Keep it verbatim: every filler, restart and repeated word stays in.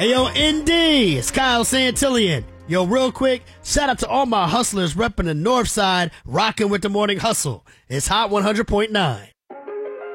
Hey, yo, N D, it's Kyle Santillian. Yo, real quick, shout out to all my hustlers repping the north side, rocking with the morning hustle. It's Hot one hundred point nine.